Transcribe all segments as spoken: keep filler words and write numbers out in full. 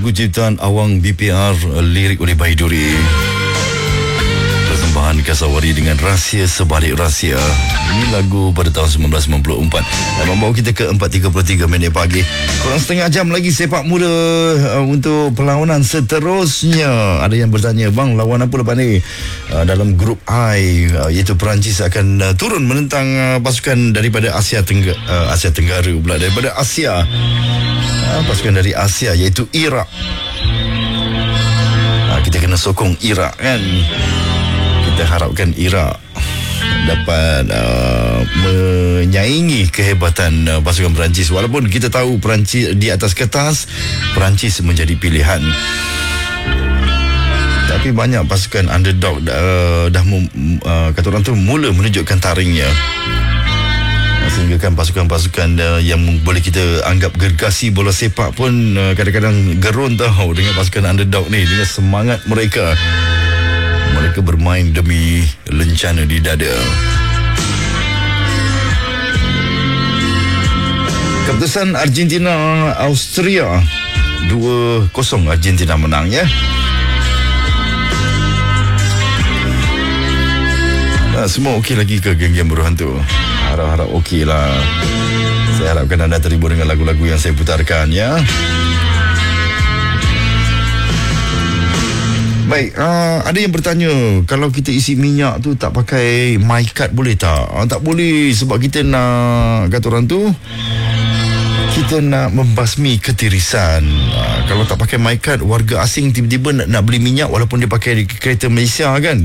lagu ciptaan Awang B P R, lirik oleh Baiduri. Persembahan Kasawari dengan Rahsia Sebalik Rahsia. Ini lagu pada tahun sembilan belas sembilan puluh empat dan membawa kita ke empat tiga puluh tiga minit pagi. Kurang setengah jam lagi sepak muda uh, untuk perlawanan seterusnya. Ada yang bertanya, bang, lawan apa lepas ni? Uh, dalam grup I, uh, iaitu Perancis akan uh, turun menentang uh, pasukan daripada Asia Tenggara, uh, Asia Tenggara pula, daripada Asia. Uh, pasukan dari Asia iaitu Iraq. Uh, kita kena sokong Iraq kan. Kita harapkan Iraq dapat uh, menyaingi kehebatan uh, pasukan Perancis. Walaupun kita tahu Perancis di atas kertas, Perancis menjadi pilihan, tapi banyak pasukan underdog uh, dah uh, kata orang tu mula menunjukkan taringnya, sehingga kan pasukan-pasukan uh, yang boleh kita anggap gergasi bola sepak pun uh, kadang-kadang gerun tahu dengan pasukan underdog ni, dengan semangat mereka. Mereka bermain demi lencana di dada. Keputusan Argentina Austria dua kosong Argentina menang ya. Nah, semua okey lagi ke geng-geng buruhan tu? Harap-harap okey lah. Saya harapkan anda terhibur dengan lagu-lagu yang saya putarkan ya. Baik, uh, ada yang bertanya, kalau kita isi minyak tu tak pakai MyCard boleh tak? Uh, tak boleh, sebab kita nak, kata orang tu, kita nak membasmi ketirisan. Uh, kalau tak pakai MyCard, warga asing tiba-tiba nak, nak beli minyak walaupun dia pakai kereta Malaysia kan.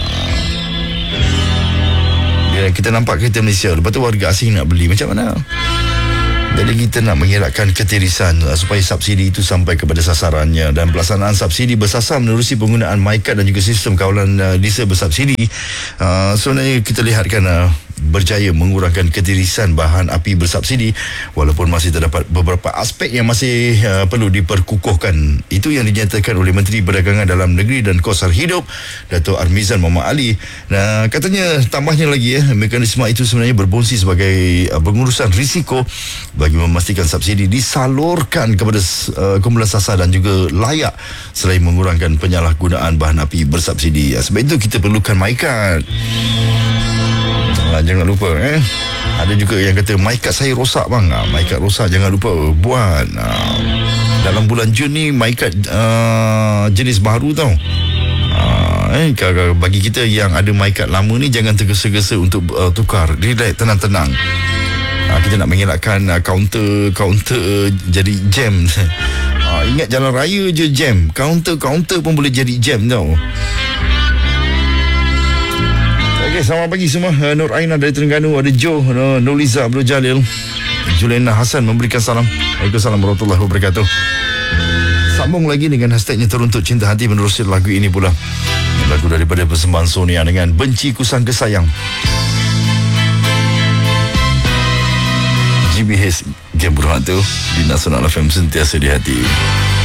Uh, kita nampak kereta Malaysia, lepas tu warga asing nak beli, macam mana? Jadi kita nak mengelakkan ketirisan uh, supaya subsidi itu sampai kepada sasarannya, dan pelaksanaan subsidi bersasar menerusi penggunaan MyCard dan juga sistem kawalan uh, diesel bersubsidi. Uh, sebenarnya kita lihatkan uh, berjaya mengurangkan ketirisan bahan api bersubsidi, walaupun masih terdapat beberapa aspek yang masih uh, perlu diperkukuhkan. Itu yang dinyatakan oleh Menteri Perdagangan Dalam Negeri dan Kos Hidup, Dato' Armizan Muhammad Ali. Nah, katanya tambahnya lagi ya, mekanisme itu sebenarnya berfungsi sebagai uh, pengurusan risiko bagi memastikan subsidi disalurkan kepada uh, kumpulan sasar dan juga layak, selain mengurangkan penyalahgunaan bahan api bersubsidi. Uh, sebab itu kita perlukan MyCard. Uh, jangan lupa eh. Ada juga yang kata MyCard saya rosak bang. Uh, MyCard rosak, jangan lupa buat. Uh, dalam bulan Jun ni MyCard uh, jenis baru tau. Uh, eh, bagi kita yang ada MyCard lama ni, jangan tergesa-gesa untuk uh, tukar. Relax, tenang-tenang. Uh, kita nak mengelakkan uh, kaunter-kaunter uh, jadi jam. uh, Ingat jalan raya je jam, kaunter-kaunter pun boleh jadi jam tau. Okey, selamat pagi semua. uh, Nur Aina dari Terengganu, ada Joe, uh, Noliza, Abdul Jalil, Juliana Hassan memberikan salam. Waalaikumsalam warahmatullahi wabarakatuh. Sambung lagi dengan hashtagnya Teruntuk Cinta Hati, menerusi lagu ini pula, lagu daripada persembahan Sonia dengan Benci Ku Sangka Sayang. G B H Game Berhantu di Nasional F M, sentiasa di hati.